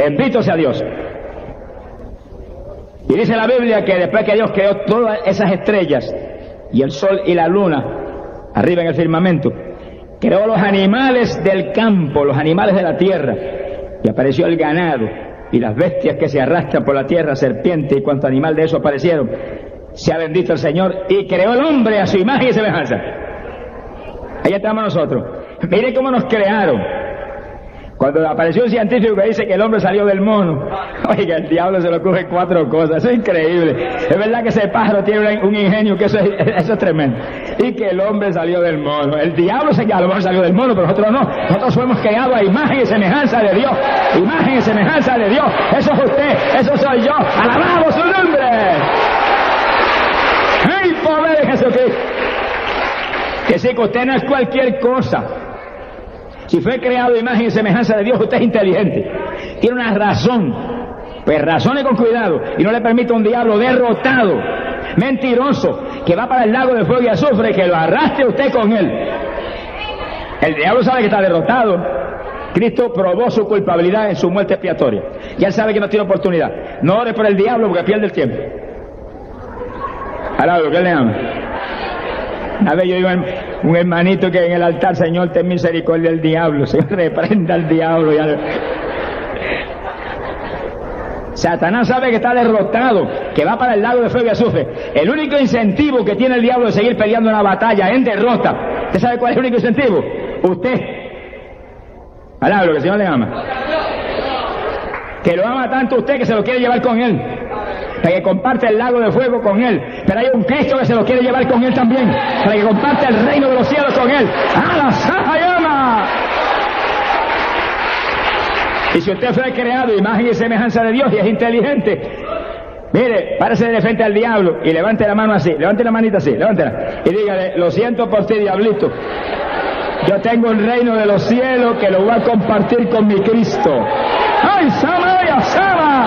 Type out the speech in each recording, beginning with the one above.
Bendito sea Dios. Y dice la Biblia que después que Dios creó todas esas estrellas y el sol y la luna arriba en el firmamento, creó los animales del campo, los animales de la tierra, y apareció el ganado y las bestias que se arrastran por la tierra, serpientes y cuanto animal de eso aparecieron. Sea bendito el Señor, y creó el hombre a su imagen y semejanza. Ahí estamos nosotros. Miren cómo nos crearon. Cuando apareció un científico que dice que el hombre salió del mono, oiga, el diablo se le ocurre 4 cosas, eso es increíble. Es verdad que ese pájaro tiene un ingenio que eso es tremendo. Y que el hombre salió del mono. El diablo se que a lo mejor salió del mono, pero nosotros no. Nosotros fuimos creados a imagen y semejanza de Dios. Imagen y semejanza de Dios. Eso es usted, eso soy yo. ¡Alabamos su nombre! ¡Ay, poder de Jesucristo! Que sí, que usted no es cualquier cosa. Si fue creado imagen y semejanza de Dios, usted es inteligente. Tiene una razón. Pues razone con cuidado y no le permita a un diablo derrotado, mentiroso, que va para el lago de fuego y azufre, que lo arrastre usted con él. El diablo sabe que está derrotado. Cristo probó su culpabilidad en su muerte expiatoria. Ya él sabe que no tiene oportunidad. No ore por el diablo porque pierde el tiempo. Alabado, ¿qué le ama? A ver, yo digo, un hermanito que en el altar, Señor, ten misericordia del diablo, Señor, reprenda al diablo. Satanás sabe que está derrotado, que va para el lago de fuego y azufre. El único incentivo que tiene el diablo de seguir peleando una batalla en derrota. ¿Usted sabe cuál es el único incentivo? Usted. Alabado, que el Señor le ama. Que lo ama tanto usted que se lo quiere llevar con él. Para que comparte el lago de fuego con él. Pero hay un Cristo que se lo quiere llevar con él también, para que comparte el reino de los cielos con él. ¡A la Sahayama! Y si usted fue creado imagen y semejanza de Dios y es inteligente, mire, párese de frente al diablo y levante la mano así, levante la manita así, levántela, y dígale: lo siento por ti, diablito, yo tengo el reino de los cielos que lo voy a compartir con mi Cristo. ¡Ay, Samaya, Sama!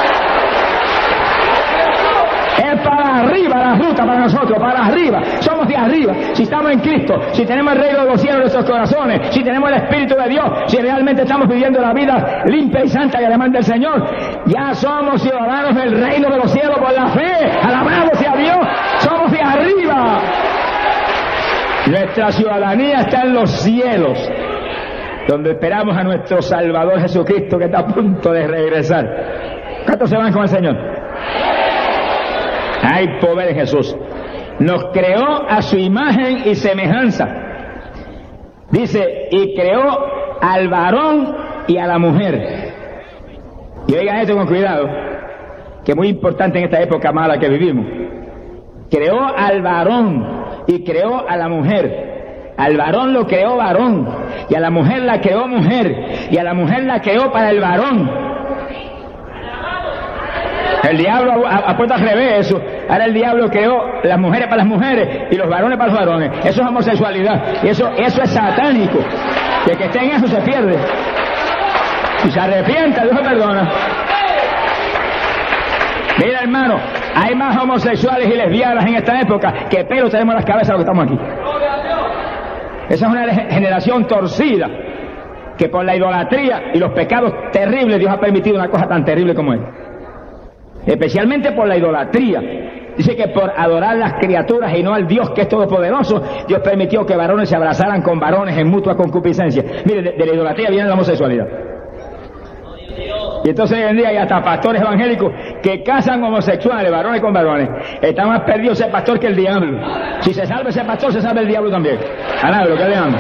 Es para arriba la ruta para nosotros, para arriba. Somos de arriba. Si estamos en Cristo, si tenemos el reino de los cielos en nuestros corazones, si tenemos el Espíritu de Dios, si realmente estamos viviendo la vida limpia y santa que demanda el Señor, ya somos ciudadanos del reino de los cielos por la fe. Alabado sea Dios. Somos de arriba. Nuestra ciudadanía está en los cielos, donde esperamos a nuestro Salvador Jesucristo, que está a punto de regresar. ¿Cuántos se van con el Señor? Hay poder en Jesús. Nos creó a su imagen y semejanza. Dice, y creó al varón y a la mujer. Y oigan esto con cuidado, que es muy importante en esta época mala que vivimos. Creó al varón y creó a la mujer. Al varón lo creó varón, y a la mujer la creó mujer, y a la mujer la creó para el varón. El diablo ha puesto al revés eso. Ahora el diablo creó las mujeres para las mujeres y los varones para los varones. Eso es homosexualidad. Y eso es satánico. Y el que esté en eso se pierde. Si se arrepienta, Dios lo perdona. Mira, hermano, hay más homosexuales y lesbianas en esta época que pelos tenemos en las cabezas los que estamos aquí. Esa es una generación torcida, que por la idolatría y los pecados terribles Dios ha permitido una cosa tan terrible como esta. Especialmente por la idolatría. Dice que por adorar las criaturas y no al Dios que es todopoderoso, Dios permitió que varones se abrazaran con varones en mutua concupiscencia. Mire, de la idolatría viene la homosexualidad. Y entonces hoy en día hay hasta pastores evangélicos que casan homosexuales, varones con varones. Está más perdido ese pastor que el diablo. Si se salva ese pastor, se salva el diablo también. Alabado, que le amo.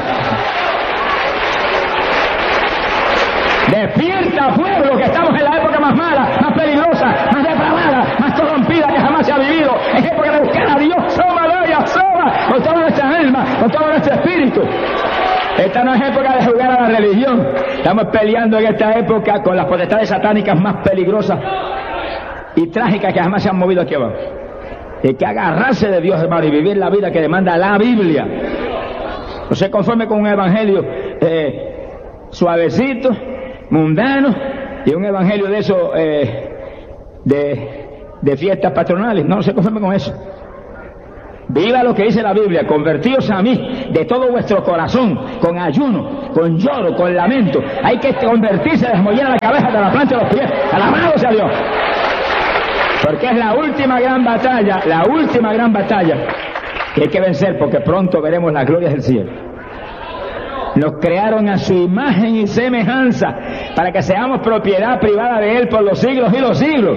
Despierta, pueblo, que estamos en la época más mala, más peligrosa, más depravada, más corrompida que jamás se ha vivido. Es época de buscar a Dios, sómalo y asoma, con toda nuestra alma, con todo nuestro espíritu. Esta no es época de jugar a la religión. Estamos peleando en esta época con las potestades satánicas más peligrosas y trágicas que jamás se han movido aquí abajo. Hay que agarrarse de Dios, hermano, y vivir la vida que demanda la Biblia. No se conforme con un evangelio suavecito, mundano, y un evangelio de eso de fiestas patronales. No se conforme con eso. Viva lo que dice la Biblia: convertíos a mí de todo vuestro corazón, con ayuno, con lloro, con lamento. Hay que convertirse, desmollar la cabeza de la plancha de los pies. Alabado sea Dios. Porque es la última gran batalla que hay que vencer, porque pronto veremos las glorias del cielo. Nos crearon a su imagen y semejanza para que seamos propiedad privada de Él por los siglos y los siglos.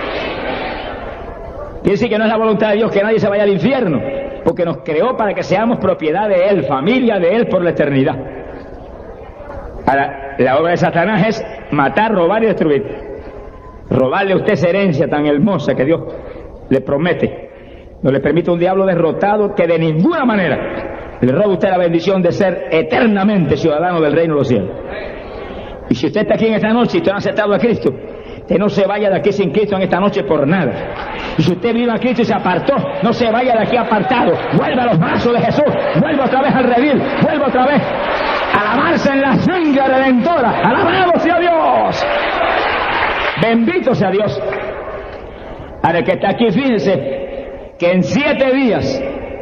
Quiere decir que no es la voluntad de Dios que nadie se vaya al infierno, porque nos creó para que seamos propiedad de Él, familia de Él por la eternidad. Ahora, la obra de Satanás es matar, robar y destruir. Robarle a usted esa herencia tan hermosa que Dios le promete. No le permite un diablo derrotado que de ninguna manera le roba a usted la bendición de ser eternamente ciudadano del reino de los cielos. Y si usted está aquí en esta noche y usted no ha aceptado a Cristo, usted no se vaya de aquí sin Cristo en esta noche por nada. Y si usted vino a Cristo y se apartó, no se vaya de aquí apartado. Vuelva a los brazos de Jesús, vuelva otra vez al redil, vuelva otra vez a lavarse en la sangre redentora. ¡Alabado sea Dios! Bendito sea Dios. Ahora, el que está aquí, fíjense que en 7 días,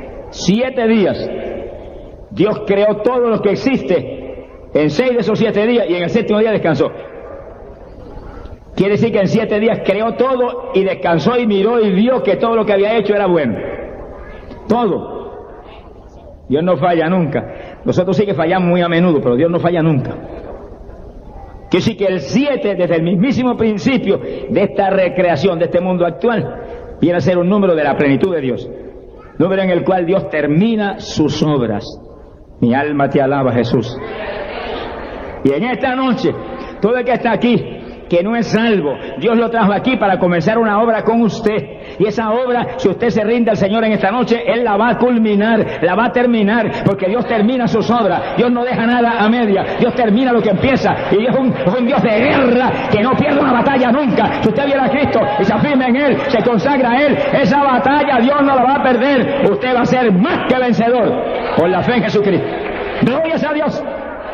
Dios creó todo lo que existe en 6 de esos 7 días y en el 7º día descansó. Quiere decir que en 7 días creó todo y descansó y miró y vio que todo lo que había hecho era bueno. Todo. Dios no falla nunca. Nosotros sí que fallamos muy a menudo, pero Dios no falla nunca. Quiere decir que el 7, desde el mismísimo principio de esta recreación, de este mundo actual, viene a ser un número de la plenitud de Dios. Número en el cual Dios termina sus obras. Mi alma te alaba, Jesús. Y en esta noche, todo el que está aquí, que no es salvo, Dios lo trajo aquí para comenzar una obra con usted. Y esa obra, si usted se rinde al Señor en esta noche, Él la va a culminar, la va a terminar, porque Dios termina sus obras. Dios no deja nada a media, Dios termina lo que empieza. Y es un Dios de guerra que no pierde una batalla nunca. Si usted viene a Cristo y se afirma en Él, se consagra a Él, esa batalla Dios no la va a perder. Usted va a ser más que vencedor por la fe en Jesucristo. ¡Gloria a Dios!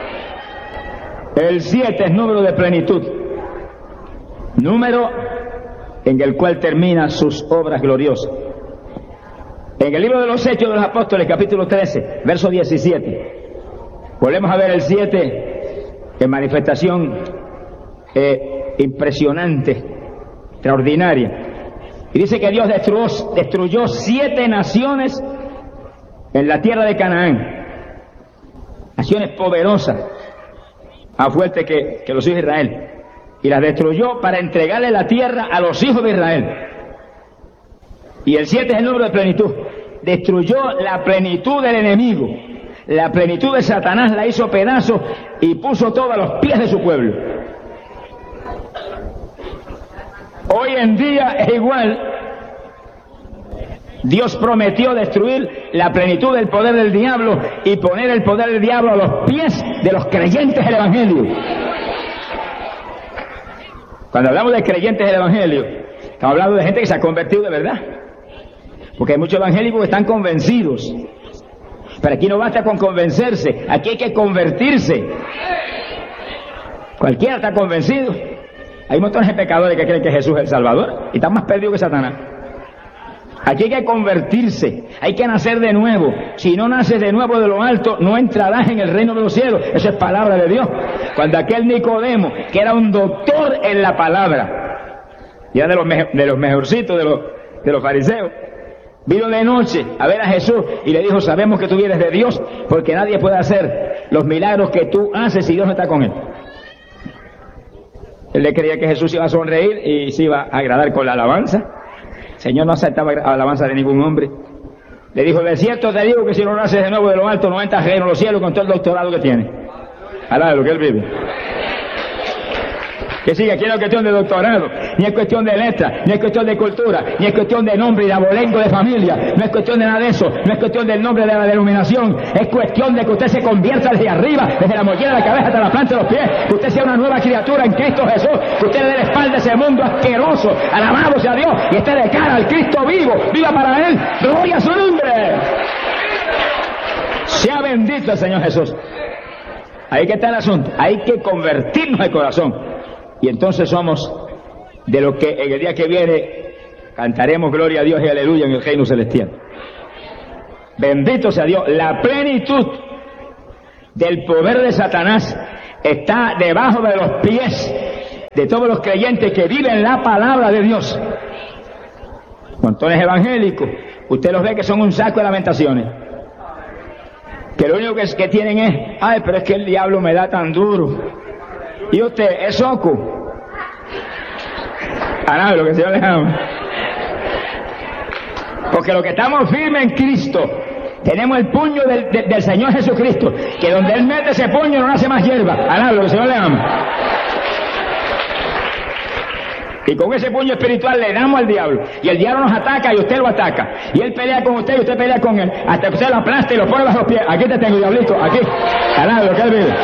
El 7 es número de plenitud, número en el cual termina sus obras gloriosas. En el libro de los Hechos de los Apóstoles, capítulo 13, verso 17, volvemos a ver el 7 en manifestación impresionante, extraordinaria. Y dice que Dios destruyó 7 naciones en la tierra de Canaán, naciones poderosas, más fuertes que los hijos de Israel. Y las destruyó para entregarle la tierra a los hijos de Israel. Y el 7 es el número de plenitud. Destruyó la plenitud del enemigo, la plenitud de Satanás, la hizo pedazos y puso todo a los pies de su pueblo. Hoy en día es igual. Dios prometió destruir la plenitud del poder del diablo y poner el poder del diablo a los pies de los creyentes del Evangelio. Cuando hablamos de creyentes del Evangelio, estamos hablando de gente que se ha convertido de verdad. Porque hay muchos evangélicos que están convencidos. Pero aquí no basta con convencerse, aquí hay que convertirse. Cualquiera está convencido. Hay montones de pecadores que creen que Jesús es el Salvador y están más perdidos que Satanás. Aquí hay que convertirse, hay que nacer de nuevo. Si no naces de nuevo de lo alto, no entrarás en el reino de los cielos. Eso es palabra de Dios. Cuando aquel Nicodemo, que era un doctor en la palabra, y era de los mejorcitos de los fariseos, vino de noche a ver a Jesús y le dijo: sabemos que tú vienes de Dios, porque nadie puede hacer los milagros que tú haces si Dios no está con él. Él le creía que Jesús iba a sonreír y se iba a agradar con la alabanza. El Señor no aceptaba alabanza de ningún hombre. Le dijo: de cierto te digo que si no naces de nuevo de lo alto, no entras en el reino de los cielos con todo el doctorado que tiene. Alá de lo que él vive. Que sigue, aquí no es cuestión de doctorado, ni es cuestión de letra, ni es cuestión de cultura, ni es cuestión de nombre y de abolengo de familia, no es cuestión de nada de eso, no es cuestión del nombre de la denominación, es cuestión de que usted se convierta desde arriba, desde la mollera de la cabeza hasta la planta de los pies, que usted sea una nueva criatura en Cristo Jesús, que usted le dé la espalda a ese mundo asqueroso, alabado sea Dios, y esté de cara al Cristo vivo, viva para Él, gloria a su nombre. Sea bendito el Señor Jesús. Ahí que está el asunto, hay que convertirnos de corazón. Y entonces somos de lo que en el día que viene cantaremos gloria a Dios y aleluya en el reino celestial. Bendito sea Dios, la plenitud del poder de Satanás está debajo de los pies de todos los creyentes que viven la palabra de Dios. Montones evangélicos, usted los ve que son un saco de lamentaciones, que lo único que tienen es, ay, pero es que el diablo me da tan duro. Y usted es soco. A nada, lo que el Señor les ama. Porque los que estamos firmes en Cristo, tenemos el puño del Señor Jesucristo, que donde Él mete ese puño no nace más hierba. A nada, lo que el Señor les ama. Y con ese puño espiritual le damos al diablo. Y el diablo nos ataca y usted lo ataca. Y él pelea con usted y usted pelea con él. Hasta que usted lo aplasta y lo pone bajo los pies. Aquí te tengo, diablito, aquí. Al lado, lo que él vive.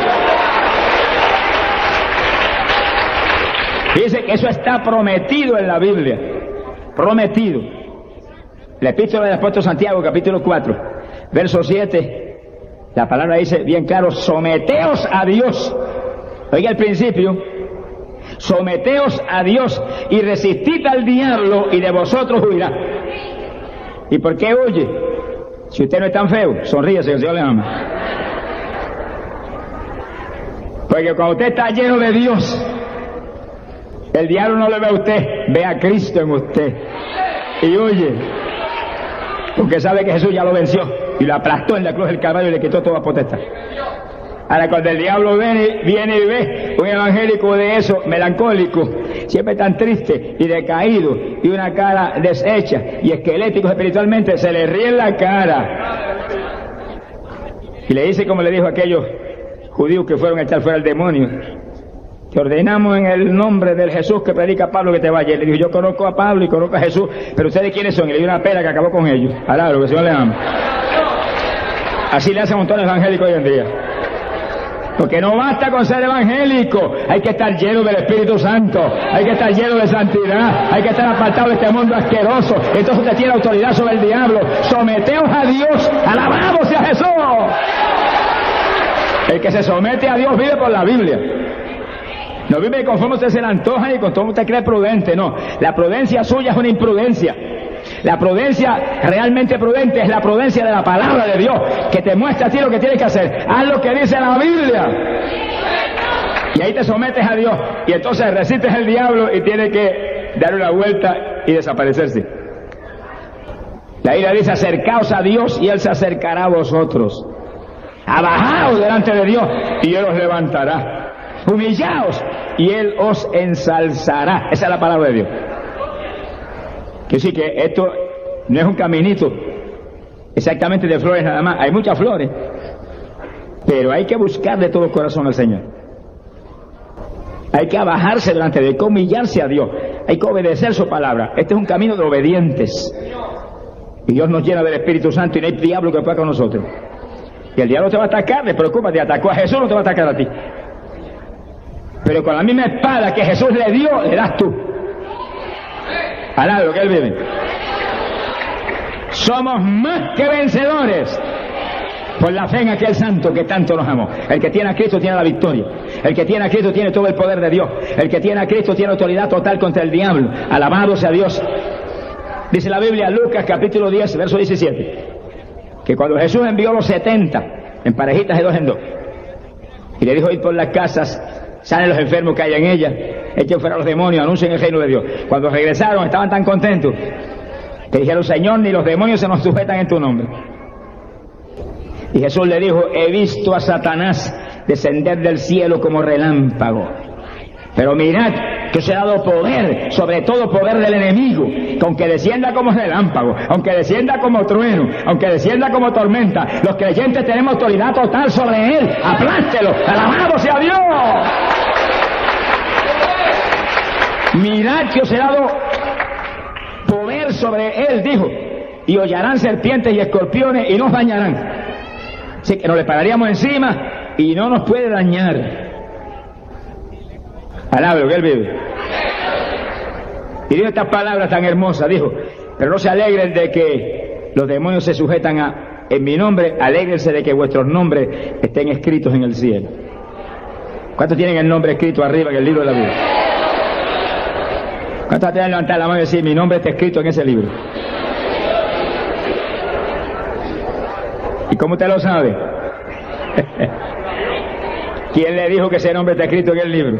Dice que eso está prometido en la Biblia. Prometido. La epístola del apóstol Santiago, capítulo 4, verso 7. La palabra dice bien claro: someteos a Dios. Oiga el principio. Someteos a Dios y resistid al diablo y de vosotros huirá. ¿Y por qué huye? Si usted no es tan feo, sonríese, que el Señor le ama. Porque cuando usted está lleno de Dios, el diablo no le ve a usted, ve a Cristo en usted y huye, porque sabe que Jesús ya lo venció y lo aplastó en la cruz del Calvario y le quitó toda potestad. Ahora, cuando el diablo viene y ve un evangélico de eso, melancólico, siempre tan triste y decaído, y una cara deshecha y esquelético espiritualmente, se le ríe en la cara. Y le dice como le dijo a aquellos judíos que fueron a echar fuera el demonio: te ordenamos en el nombre del Jesús que predica Pablo que te vaya. Y le dijo: yo conozco a Pablo y conozco a Jesús, pero ¿ustedes quiénes son? Y le dio una pera que acabó con ellos. Ahora, lo que el Señor le ama. Así le hacen montones evangélicos hoy en día. Porque no basta con ser evangélico, hay que estar lleno del Espíritu Santo, hay que estar lleno de santidad, hay que estar apartado de este mundo asqueroso. Entonces usted tiene autoridad sobre el diablo. Someteos a Dios, alabado sea Jesús. El que se somete a Dios vive por la Biblia. No vive conforme usted se le antoja ni conforme usted cree prudente, no. La prudencia suya es una imprudencia. La prudencia realmente prudente es la prudencia de la palabra de Dios, que te muestra a ti lo que tienes que hacer. Haz lo que dice la Biblia. Y ahí te sometes a Dios. Y entonces resistes al diablo y tienes que dar una vuelta y desaparecerse. La Biblia dice: acercaos a Dios y Él se acercará a vosotros. Abajaos delante de Dios y Él os levantará. Humillaos y Él os ensalzará. Esa es la palabra de Dios. Que sí, que esto no es un caminito exactamente de flores nada más. Hay muchas flores, pero hay que buscar de todo corazón al Señor. Hay que abajarse delante de Él, hay que humillarse a Dios, hay que obedecer su palabra. Este es un camino de obedientes. Y Dios nos llena del Espíritu Santo y no hay diablo que pueda con nosotros. Y el diablo te va a atacar, despreocúpate, atacó a Jesús, no te va a atacar a ti. Pero con la misma espada que Jesús le dio, le das tú. Alá lo que Él vive. Somos más que vencedores por la fe en aquel santo que tanto nos amó. El que tiene a Cristo tiene la victoria. El que tiene a Cristo tiene todo el poder de Dios. El que tiene a Cristo tiene autoridad total contra el diablo. Alabado sea Dios. Dice la Biblia, Lucas capítulo 10, verso 17, que cuando Jesús envió los 70 en parejitas de 2 en 2 y le dijo: ir por las casas, salen los enfermos que hay en ellas, echen fuera los demonios, anuncien el reino de Dios. Cuando regresaron estaban tan contentos que dijeron: Señor, ni los demonios se nos sujetan en tu nombre. Y Jesús le dijo: he visto a Satanás descender del cielo como relámpago, pero mirad que os he dado poder, sobre todo poder del enemigo, que aunque descienda como relámpago, aunque descienda como trueno, aunque descienda como tormenta, los creyentes tenemos autoridad total sobre él. Aplástelo, alabado sea Dios. Mirad que os he dado poder sobre él, dijo, y hollarán serpientes y escorpiones y no os dañarán. Así que nos le pararíamos encima y no nos puede dañar. Alaba lo que él vive. Y dijo estas palabras tan hermosas, dijo: pero no se alegren de que los demonios se sujetan en mi nombre, alégrense de que vuestros nombres estén escritos en el cielo. ¿Cuántos tienen el nombre escrito arriba en el libro de la vida? ¿Cuántos tienen levantar la mano y decir: mi nombre está escrito en ese libro? ¿Y cómo usted lo sabe? ¿Quién le dijo que ese nombre está escrito en el libro?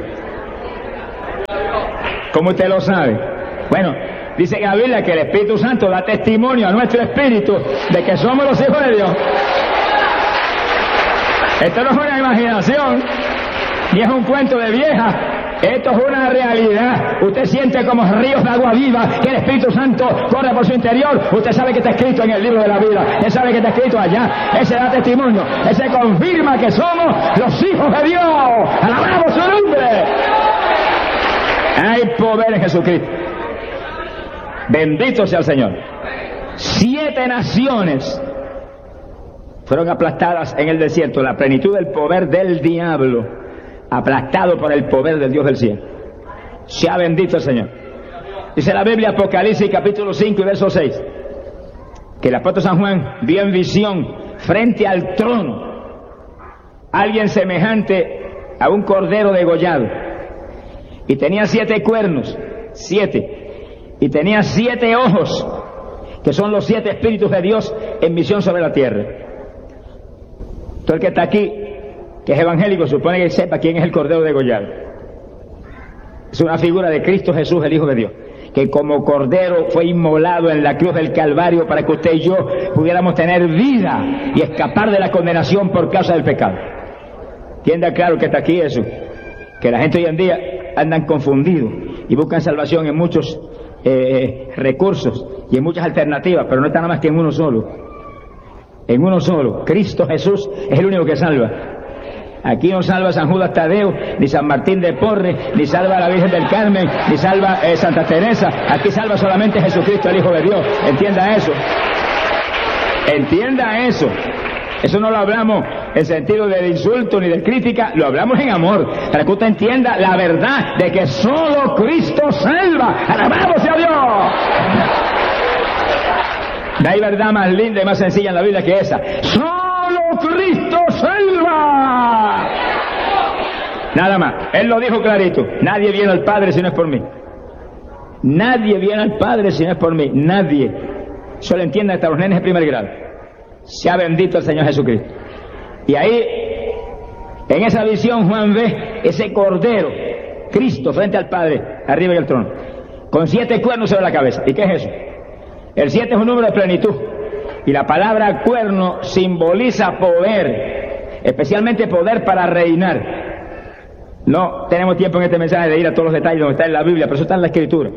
¿Cómo usted lo sabe? Bueno, dice la Biblia que el Espíritu Santo da testimonio a nuestro espíritu de que somos los hijos de Dios. Esto no es una imaginación, ni es un cuento de vieja. Esto es una realidad. Usted siente como ríos de agua viva que el Espíritu Santo corre por su interior. Usted sabe que está escrito en el libro de la vida. Él sabe que está escrito allá. Ese da testimonio. Ese confirma que somos los hijos de Dios. ¡Alabamos su nombre! Hay poder en Jesucristo. Bendito sea el Señor. 7 naciones fueron aplastadas en el desierto. La plenitud del poder del diablo, aplastado por el poder del Dios del cielo. Sea bendito el Señor. Dice la Biblia, Apocalipsis capítulo 5 y verso 6, que el apóstol San Juan vio en visión frente al trono alguien semejante a un cordero degollado, y tenía 7 cuernos, 7, y tenía 7 ojos, que son los 7 espíritus de Dios en misión sobre la tierra. Todo el que está aquí, que es evangélico, supone que sepa quién es el cordero degollado. Es una figura de Cristo Jesús, el Hijo de Dios, que como cordero fue inmolado en la cruz del Calvario para que usted y yo pudiéramos tener vida y escapar de la condenación por causa del pecado. Entienda claro que está aquí eso, que la gente hoy en día andan confundidos y buscan salvación en muchos recursos y en muchas alternativas, pero no está nada más que en uno solo. En uno solo. Cristo Jesús es el único que salva. Aquí no salva San Judas Tadeo, ni San Martín de Porres, ni salva la Virgen del Carmen, ni salva Santa Teresa. Aquí salva solamente Jesucristo, el Hijo de Dios. Entienda eso. Entienda eso. Eso no lo hablamos en sentido de insulto ni de crítica, lo hablamos en amor, para que usted entienda la verdad de que solo Cristo salva. ¡Alabado sea Dios! No hay verdad más linda y más sencilla en la Biblia que esa. ¡Solo Cristo salva! Nada más. Él lo dijo clarito. Nadie viene al Padre si no es por mí. Nadie viene al Padre si no es por mí. Nadie. Solo entiende hasta los nenes de primer grado. Sea bendito el Señor Jesucristo. Y ahí, en esa visión, Juan ve ese cordero, Cristo frente al Padre, arriba en el trono, con 7 cuernos sobre la cabeza. ¿Y qué es eso? El 7 es un número de plenitud. Y la palabra cuerno simboliza poder, especialmente poder para reinar. No tenemos tiempo en este mensaje de ir a todos los detalles donde está en la Biblia, pero eso está en la Escritura.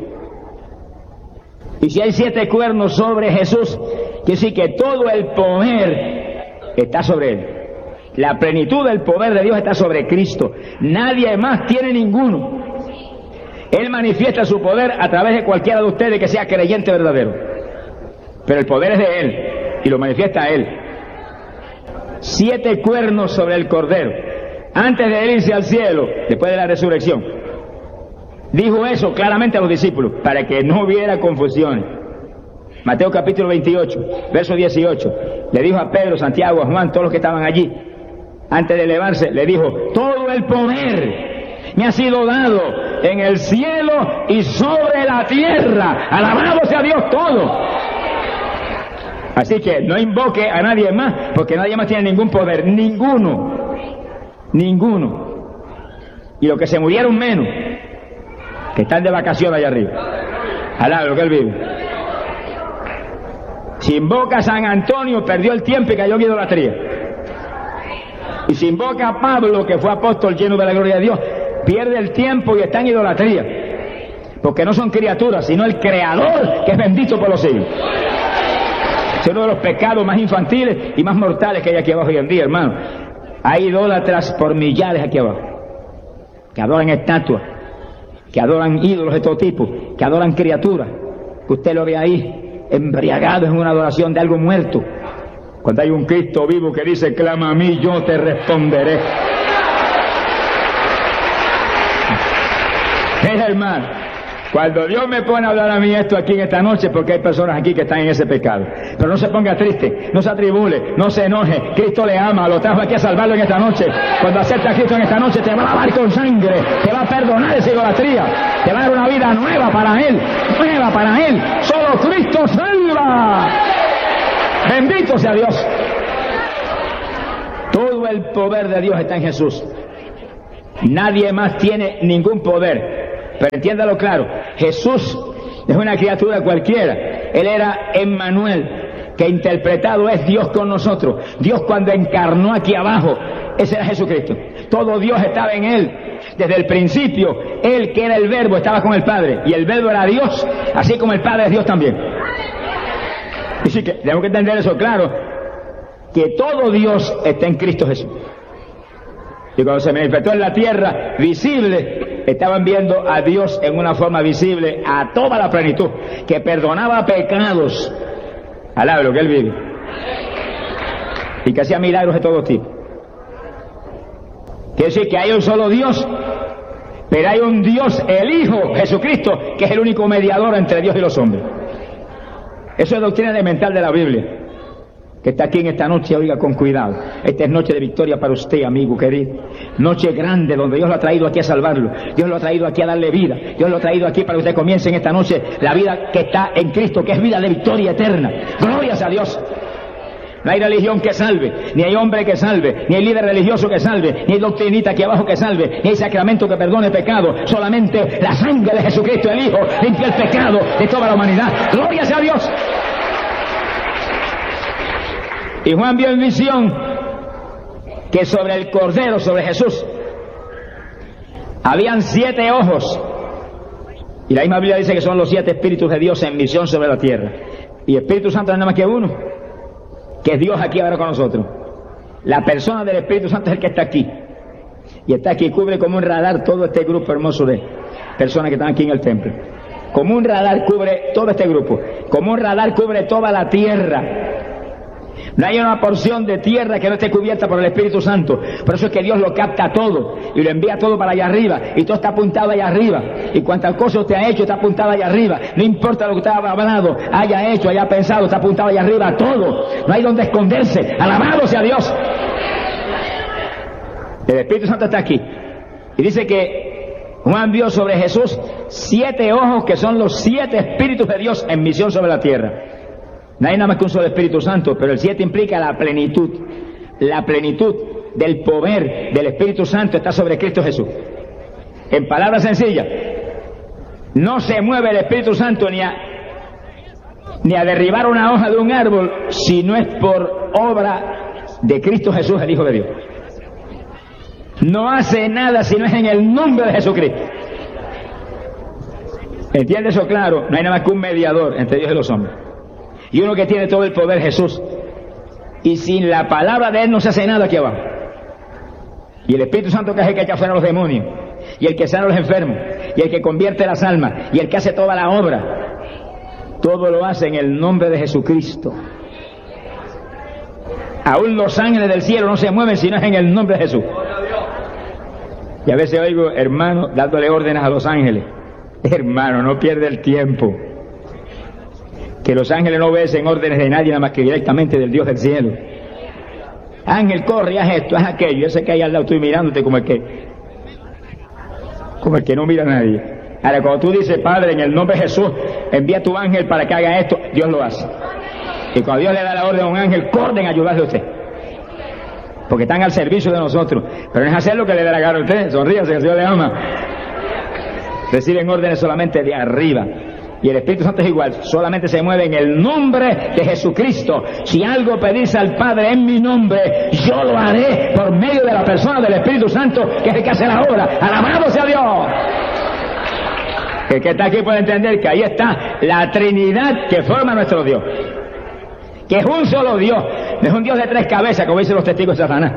Y si hay 7 cuernos sobre Jesús, quiere decir que todo el poder está sobre Él. La plenitud del poder de Dios está sobre Cristo. Nadie más tiene ninguno. Él manifiesta su poder a través de cualquiera de ustedes que sea creyente verdadero. Pero el poder es de Él y lo manifiesta a Él. 7 cuernos sobre el Cordero. Antes de Él irse al cielo, después de la resurrección, dijo eso claramente a los discípulos, para que no hubiera confusiones. Mateo capítulo 28, verso 18, le dijo a Pedro, Santiago, a Juan, todos los que estaban allí, antes de elevarse, le dijo: todo el poder me ha sido dado en el cielo y sobre la tierra. Alabado sea Dios todo. Así que no invoque a nadie más, porque nadie más tiene ningún poder, ninguno. Y los que se murieron menos, que están de vacaciones allá arriba. Alá, lo que él vive. Si invoca a San Antonio, perdió el tiempo y cayó en idolatría. Y si invoca a Pablo, que fue apóstol lleno de la gloria de Dios, pierde el tiempo y está en idolatría. Porque no son criaturas, sino el Creador, que es bendito por los siglos. Es uno de los pecados más infantiles y más mortales que hay aquí abajo hoy en día, hermano. Hay idólatras por millares aquí abajo, que adoran estatuas, que adoran ídolos de todo tipo, que adoran criaturas, que usted lo ve ahí embriagado en una adoración de algo muerto, cuando hay un Cristo vivo que dice: clama a mí, yo te responderé. Hermano, cuando Dios me pone a hablar a mí esto aquí en esta noche, porque hay personas aquí que están en ese pecado, pero no se ponga triste, no se atribule, no se enoje. Cristo le ama, lo trajo aquí a salvarlo en esta noche. Cuando acepta a Cristo en esta noche, te va a lavar con sangre, te va a perdonar esa idolatría, te va a dar una vida nueva para Él, nueva para Él. Solo Cristo salva. Bendito sea Dios. Todo el poder de Dios está en Jesús. Nadie más tiene ningún poder. Pero entiéndalo claro, Jesús es una criatura cualquiera. Él era Emmanuel, que interpretado es Dios con nosotros. Dios cuando encarnó aquí abajo, ese era Jesucristo. Todo Dios estaba en Él. Desde el principio, Él que era el Verbo estaba con el Padre. Y el Verbo era Dios, así como el Padre es Dios también. Así que tenemos que entender eso claro, que todo Dios está en Cristo Jesús. Y cuando se manifestó en la tierra visible, estaban viendo a Dios en una forma visible a toda la plenitud, que perdonaba pecados al lado de lo que Él vive, y que hacía milagros de todo tipo. Quiere decir que hay un solo Dios, pero hay un Dios, el Hijo, Jesucristo, que es el único mediador entre Dios y los hombres. Eso es doctrina elemental de la Biblia, que está aquí en esta noche. Oiga con cuidado, esta es noche de victoria para usted, amigo querido, noche grande donde Dios lo ha traído aquí a salvarlo, Dios lo ha traído aquí a darle vida, Dios lo ha traído aquí para que usted comience en esta noche la vida que está en Cristo, que es vida de victoria eterna. Glorias a Dios. No hay religión que salve, ni hay hombre que salve, ni hay líder religioso que salve, ni hay doctrinita aquí abajo que salve, ni hay sacramento que perdone pecado. Solamente la sangre de Jesucristo, el Hijo, limpia el pecado de toda la humanidad. Glorias a Dios. Y Juan vio en visión que sobre el Cordero, sobre Jesús, habían 7 ojos. Y la misma Biblia dice que son los 7 espíritus de Dios en misión sobre la tierra. Y Espíritu Santo no es nada más que uno, que es Dios aquí ahora con nosotros. La persona del Espíritu Santo es el que está aquí. Y está aquí, cubre como un radar todo este grupo hermoso de personas que están aquí en el templo. Como un radar cubre todo este grupo. Como un radar cubre toda la tierra. No hay una porción de tierra que no esté cubierta por el Espíritu Santo. Por eso es que Dios lo capta todo y lo envía todo para allá arriba, y todo está apuntado allá arriba, y cuantas cosas usted ha hecho está apuntado allá arriba. No importa lo que usted haya hablado, haya hecho, haya pensado, está apuntado allá arriba todo. No hay donde esconderse. Alabado sea Dios. El Espíritu Santo está aquí, y dice que Juan vio sobre Jesús 7 ojos, que son los 7 espíritus de Dios en misión sobre la tierra. No hay nada más que un solo Espíritu Santo, pero el 7 implica la plenitud. La plenitud del poder del Espíritu Santo está sobre Cristo Jesús. En palabras sencillas, no se mueve el Espíritu Santo ni a derribar una hoja de un árbol si no es por obra de Cristo Jesús, el Hijo de Dios. No hace nada si no es en el nombre de Jesucristo. ¿Entiende eso claro? No hay nada más que un mediador entre Dios y los hombres. Y uno que tiene todo el poder, Jesús. Y sin la palabra de Él no se hace nada aquí abajo. Y el Espíritu Santo que es el que echa fuera a los demonios, y el que sana a los enfermos, y el que convierte las almas, y el que hace toda la obra, todo lo hace en el nombre de Jesucristo. Aún los ángeles del cielo no se mueven si no es en el nombre de Jesús. Y a veces oigo hermanos dándole órdenes a los ángeles. Hermano, no pierde el tiempo. Que los ángeles no obedecen órdenes de nadie, nada más que directamente del Dios del cielo. Ángel, corre, haz esto, haz aquello. Yo sé que ahí al lado estoy mirándote como el que no mira a nadie. Ahora, cuando tú dices, Padre, en el nombre de Jesús, envía tu ángel para que haga esto, Dios lo hace. Y cuando Dios le da la orden a un ángel, corren a ayudarle a usted. Porque están al servicio de nosotros. Pero no es hacer lo que le dé la gana a usted. Sonríase, que Dios le ama. Reciben órdenes solamente de arriba. Y el Espíritu Santo es igual, solamente se mueve en el nombre de Jesucristo. Si algo pedís al Padre en mi nombre, yo lo haré por medio de la persona del Espíritu Santo, que es el que hace la obra. ¡Alabado sea Dios! El que está aquí puede entender que ahí está la Trinidad que forma nuestro Dios. Que es un solo Dios, no es un Dios de 3 cabezas, como dicen los testigos de Satanás.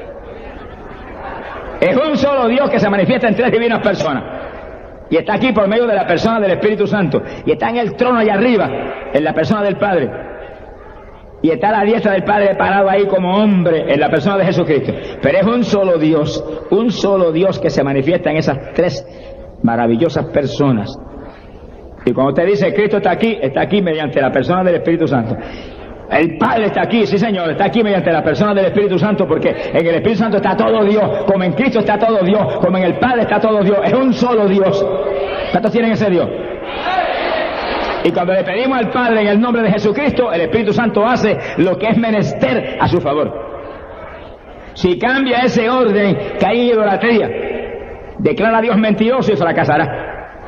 Es un solo Dios que se manifiesta en 3 divinas personas. Y está aquí por medio de la persona del Espíritu Santo. Y está en el trono allá arriba, en la persona del Padre. Y está a la diestra del Padre parado ahí como hombre, en la persona de Jesucristo. Pero es un solo Dios que se manifiesta en esas 3 maravillosas personas. Y cuando usted dice Cristo está aquí mediante la persona del Espíritu Santo. El Padre está aquí, sí señor, está aquí mediante la persona del Espíritu Santo, porque en el Espíritu Santo está todo Dios, como en Cristo está todo Dios, como en el Padre está todo Dios, es un solo Dios. ¿Cuántos tienen ese Dios? Y cuando le pedimos al Padre en el nombre de Jesucristo, el Espíritu Santo hace lo que es menester a su favor. Si cambia ese orden, cae en idolatría. Declara a Dios mentiroso y fracasará.